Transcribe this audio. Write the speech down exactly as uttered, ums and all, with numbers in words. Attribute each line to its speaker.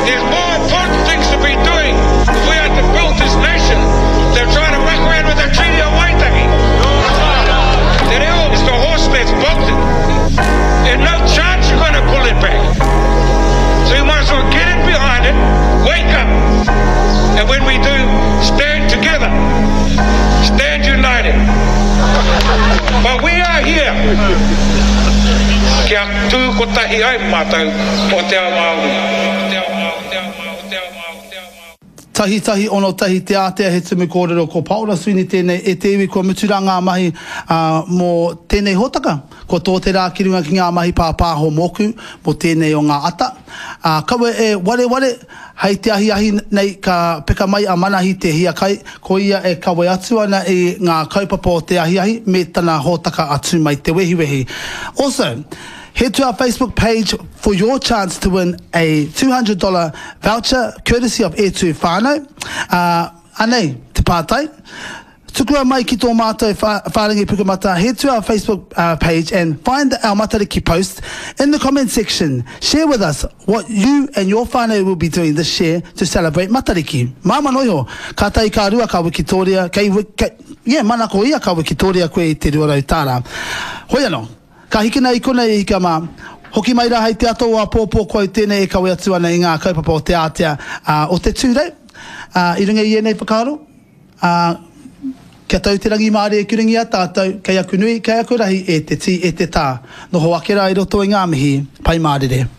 Speaker 1: There's more important things to be doing if we are to build this nation. They're trying to muck around with the Treaty of Waitangi. The reo is the horse that's bolted. There's no chance you're going to pull it back. So you might as well get it behind it, wake up. And when we do, stand together. Stand united. But we are here. Kia tū ko tahi ai mātou o te ao Māori. Te ao Māori, te ao Māori, te ao Māori, te ao Māori.
Speaker 2: Tahi tahi ono tahi te atea he tumu kōrero ko Paula Swini tēnei e te iwi ko mutura ngā mahi uh, mō tēnei hotaka. Ko tō te rā kirunga ki ngā mahi pāpāho moku mo tēnei o ngā ata. Uh, kaua e ware ware hei te ahi ahi nei ka peka mai a manahi te hia kai ko ia e kaua atu ana i ngā kaupapa o te ahi ahi me tana hotaka atu mai te wehi wehi. Also, head to our Facebook page for your chance to win a two hundred dollars voucher courtesy of E two Whānau. Uh, anei, te pātai. Tukua mai ki tō mātou whārangi pukamata. Head to our Facebook uh, page and find our Matariki post in the comment section. Share with us what you and your whānau will be doing this year to celebrate Matariki. Māma noiho, ka tai ka rua ka Wikitoria, kei, kei, yeah, mana ko ia ka Wikitoria koe i te ruarau tāra. Hoi anō. Ka hikina i kona i hika mā. Hoki mai rā hei te ato a pōpō koe tēnei e kawe atu ana i ngā kaupapa o te ātea uh, o te tūrei. Uh, I runga i enei whakaro. Uh, kia tau te rangi Māori e kuringi a tātou, kei aku nui, kei aku rahi e te ti e te tā. Noho akera i roto i ngā mihi, pai mārire.